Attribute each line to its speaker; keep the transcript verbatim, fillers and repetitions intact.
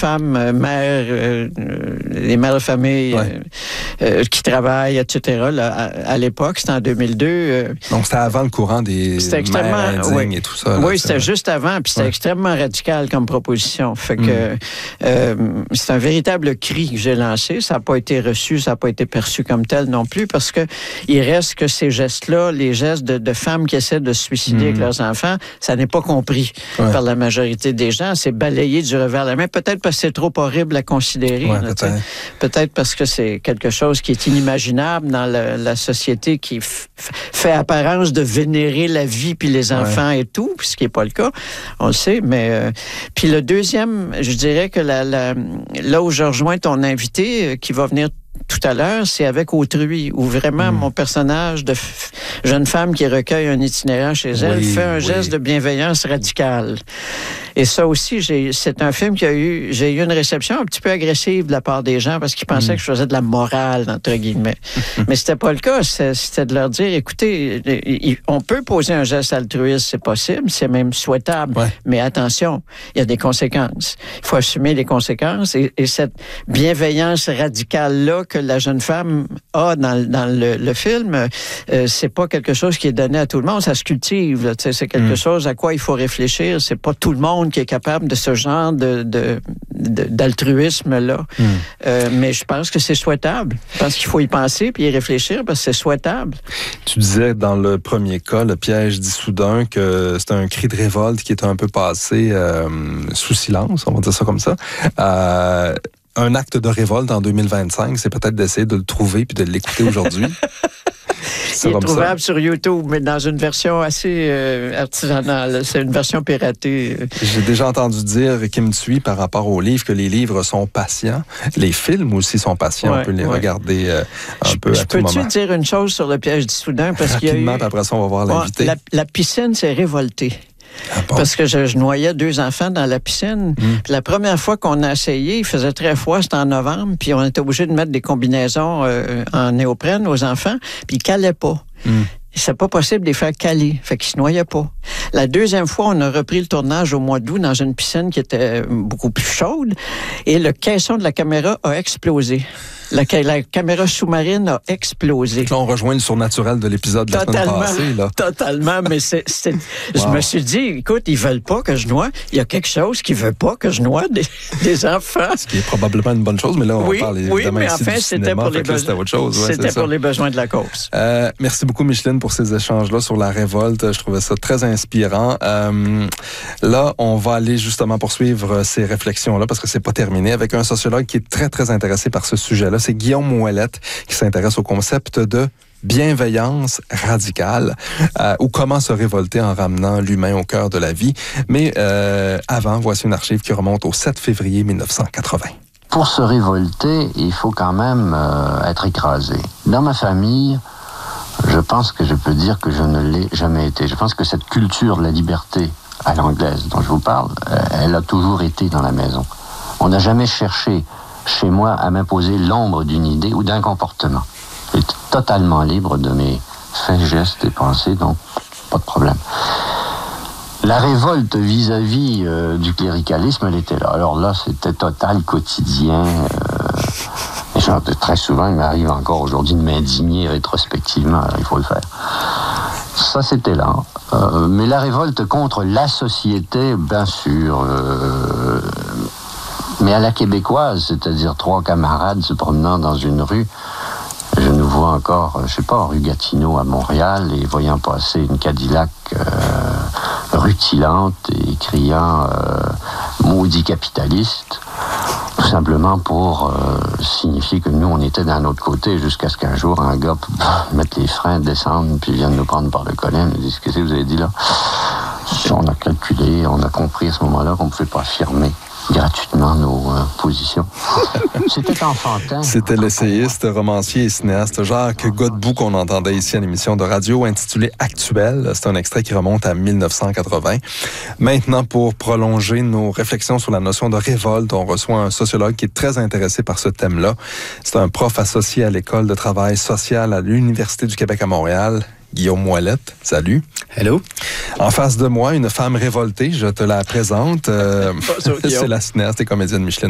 Speaker 1: femmes euh, mères, euh, les mères de famille
Speaker 2: ouais.
Speaker 1: euh, euh, qui travaillent, et cetera. Là, à, à l'époque, c'était en deux mille deux. Euh,
Speaker 2: Donc, c'était avant le courant des mères indignes
Speaker 1: oui,
Speaker 2: et tout ça. Là,
Speaker 1: oui, c'était juste avant, puis c'était ouais. extrêmement radical comme proposition. Fait que mm. euh, c'est un véritable cri que j'ai lancé. Ça n'a pas été reçu, ça n'a pas été perçu comme tel non plus, parce que il reste que ces gestes-là, les gestes de, de femmes qui essaient de se suicider mmh. avec leurs enfants, ça n'est pas compris ouais. par la majorité des gens. C'est balayé du revers de la main. Peut-être parce que c'est trop horrible à considérer.
Speaker 2: Ouais,
Speaker 1: là,
Speaker 2: peut-être.
Speaker 1: peut-être parce que c'est quelque chose qui est inimaginable dans la, la société qui f- fait apparence de vénérer la vie puis les enfants ouais. et tout, ce qui n'est pas le cas. On le sait, mais... Euh, puis le deuxième, je dirais que la, la, là où je rejoins ton invité, euh, qui va venir tout à l'heure, c'est avec Autrui, où vraiment mmh. mon personnage de f- jeune femme qui recueille un itinérant chez elle oui, fait un oui. geste de bienveillance radicale. Et ça aussi, j'ai, c'est un film qui a eu, j'ai eu une réception un petit peu agressive de la part des gens parce qu'ils pensaient mmh. que je faisais de la morale, entre guillemets. Mais c'était pas le cas. C'était, c'était de leur dire, écoutez, on peut poser un geste altruiste, c'est possible, c'est même souhaitable, ouais. mais attention, il y a des conséquences. Il faut assumer les conséquences et, et cette bienveillance radicale-là que la jeune femme a dans, dans le, le film, euh, c'est pas quelque chose qui est donné à tout le monde, ça se cultive. Là, c'est quelque mmh. chose à quoi il faut réfléchir. C'est pas tout le monde qui est capable de ce genre de, de, de, d'altruisme-là. Mmh. Euh, mais je pense que c'est souhaitable. Je pense qu'il faut y penser puis y réfléchir parce que c'est souhaitable.
Speaker 2: Tu disais dans le premier cas, le piège d'Issoudun, que c'était un cri de révolte qui était un peu passé euh, sous silence, on va dire ça comme ça. Euh, un acte de révolte en deux mille vingt-cinq, c'est peut-être d'essayer de le trouver puis de l'écouter aujourd'hui.
Speaker 1: Il est trouvable ça. sur YouTube, mais dans une version assez euh, artisanale. C'est une version piratée.
Speaker 2: J'ai déjà entendu dire, Kim Thuy, par rapport aux livres, que les livres sont patients. Les films aussi sont patients. Ouais, on peut les ouais. regarder euh, un je, peu je à tout moment.
Speaker 1: Peux-tu dire une chose sur le piège d'Issoudun? Parce
Speaker 2: Rapidement,
Speaker 1: qu'il y a eu...
Speaker 2: après ça, on va voir l'invité.
Speaker 1: La, la piscine s'est révoltée. Ah bon? Parce que je, je noyais deux enfants dans la piscine. Mmh. Puis la première fois qu'on a essayé, il faisait très froid, c'était en novembre, puis on était obligé de mettre des combinaisons euh, en néoprène aux enfants, puis ils calaient pas. Mmh. C'est pas possible de les faire caler, fait qu'ils se noyaient pas. La deuxième fois, on a repris le tournage au mois d'août dans une piscine qui était beaucoup plus chaude, et le caisson de la caméra a explosé. La, la caméra sous-marine a explosé.
Speaker 2: Là, on rejoint le surnaturel de l'épisode de la semaine passée. Là.
Speaker 1: Totalement, mais c'est, c'est, wow. je me suis dit, écoute, ils veulent pas que je noie. Il y a quelque chose qui veut pas que je noie des, des enfants.
Speaker 2: Ce qui est probablement une bonne chose, mais là, on
Speaker 1: oui,
Speaker 2: parle évidemment
Speaker 1: oui, mais
Speaker 2: ici
Speaker 1: enfin,
Speaker 2: du
Speaker 1: c'était
Speaker 2: cinéma,
Speaker 1: pour les besoins.
Speaker 2: C'était autre chose. Ouais,
Speaker 1: c'était
Speaker 2: c'est
Speaker 1: pour
Speaker 2: ça.
Speaker 1: les besoins de la cause.
Speaker 2: Euh, merci beaucoup, Micheline, pour ces échanges-là sur la révolte. Je trouvais ça très inspirant. Euh, là, on va aller justement poursuivre ces réflexions-là parce que c'est pas terminé avec un sociologue qui est très, très intéressé par ce sujet-là. C'est Guillaume Ouellette qui s'intéresse au concept de bienveillance radicale euh, ou comment se révolter en ramenant l'humain au cœur de la vie. Mais euh, avant, voici une archive qui remonte au sept février mille neuf cent quatre-vingts.
Speaker 3: Pour se révolter, il faut quand même euh, être écrasé. Dans ma famille, je pense que je peux dire que je ne l'ai jamais été. Je pense que cette culture de la liberté à l'anglaise dont je vous parle, euh, elle a toujours été dans la maison. On n'a jamais cherché chez moi à m'imposer l'ombre d'une idée ou d'un comportement. J'étais totalement libre de mes faits, gestes et pensées, donc pas de problème. La révolte vis-à-vis euh, du cléricalisme, elle était là. Alors là, c'était total, quotidien. Euh, et genre, très souvent, il m'arrive encore aujourd'hui de m'indigner rétrospectivement. Alors, il faut le faire. Ça, c'était là. Euh, mais la révolte contre la société, bien sûr... Euh, mais à la québécoise, c'est-à-dire trois camarades se promenant dans une rue, je nous vois encore, je sais pas, rue Gatineau à Montréal, et voyant passer une Cadillac euh, rutilante et criant euh, « maudit capitaliste », tout simplement pour euh, signifier que nous, on était d'un autre côté, jusqu'à ce qu'un jour, un gars mette les freins, descende, puis vienne nous prendre par le collet, nous dit « Qu'est-ce que vous avez dit là ?» On a calculé, on a compris à ce moment-là qu'on ne pouvait pas affirmer gratuitement nos euh, positions. C'était enfantin.
Speaker 2: C'était l'essayiste, romancier et cinéaste Jacques Godbout qu'on entendait ici à l'émission de radio intitulée Actuel. C'est un extrait qui remonte à mille neuf cent quatre-vingts. Maintenant, pour prolonger nos réflexions sur la notion de révolte, on reçoit un sociologue qui est très intéressé par ce thème-là. C'est un prof associé à l'École de travail social à l'Université du Québec à Montréal. Guillaume Ouellette, salut.
Speaker 4: Hello.
Speaker 2: En face de moi, une femme révoltée, je te la présente. Euh, c'est la cinéaste et comédienne Micheline